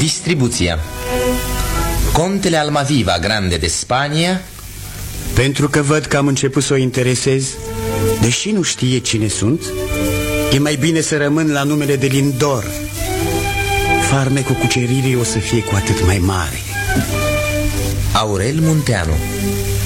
Distribuția: Contele Almaviva Grande de Spania. Pentru că văd că am început să o interesez, deși nu știe cine sunt, e mai bine să rămân la numele de Lindor. Farmecul cuceririi o să fie cu atât mai mare. Aurel Munteanu.